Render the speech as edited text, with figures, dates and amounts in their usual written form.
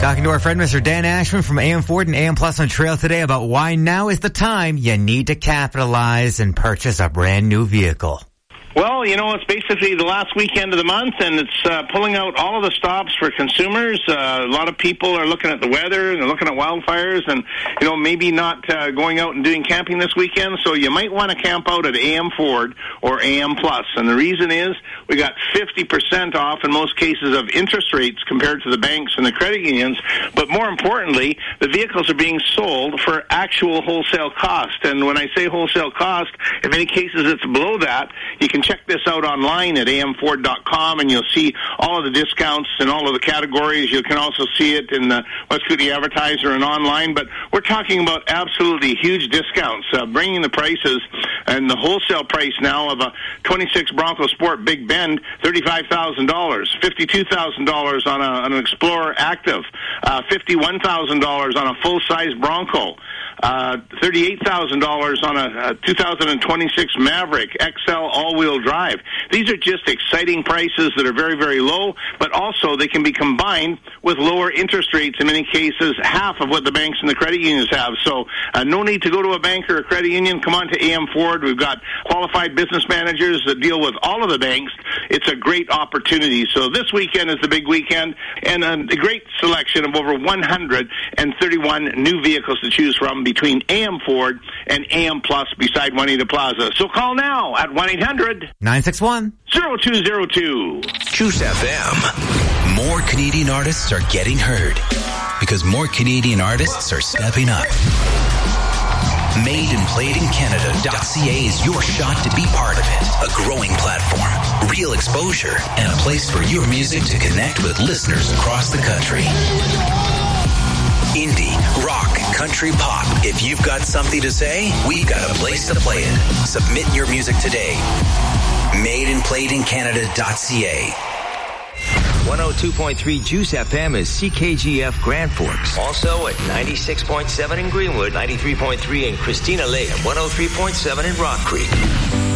Talking to our friend Mr. Dan Ashman from AM Ford and AM Plus on Trail today about why now is the time you need to capitalize and purchase a brand new vehicle. Well, it's basically the last weekend of the month, and it's pulling out all of the stops for consumers. A lot of people are looking at the weather, and they're looking at wildfires, and, maybe not going out and doing camping this weekend, so you might want to camp out at AM Ford or AM Plus. And the reason is we got 50% off in most cases of interest rates compared to the banks and the credit unions, but more importantly, the vehicles are being sold for actual wholesale cost. And when I say wholesale cost, in many cases it's below that. You can check this out online at amford.com, and you'll see all of the discounts and all of the categories. You can also see it in the West County Advertiser and online. But we're talking about absolutely huge discounts, bringing the prices and the wholesale price now of a 26 Bronco Sport Big Bend, $35,000, $52,000 on an Explorer Active, $51,000 on a full-size Bronco, $38,000 on a 2026 Maverick XL all-wheel drive. These are just exciting prices that are very, very low, but also they can be combined with lower interest rates, in many cases half of what the banks and the credit unions have. So no need to go to a bank or a credit union. Come on to AM Ford. We've got qualified business managers that deal with all of the banks. It's a great opportunity. So this weekend is the big weekend, and a great selection of over 131 new vehicles to choose from between AM Ford and AM Plus beside Juanita Plaza. So call now at 1-800-961-0202. Juice FM. More Canadian artists are getting heard because more Canadian artists are stepping up. MadeandPlayedInCanada.ca is your shot to be part of it. A growing platform, real exposure, and a place for your music to connect with listeners across the country. Indie, rock, country, pop. If you've got something to say, we've got a place to play it. Submit your music today. MadeandPlayedInCanada.ca. 102.3 Juice FM is CKGF Grand Forks. Also at 96.7 in Greenwood, 93.3 in Christina Lake, and 103.7 in Rock Creek.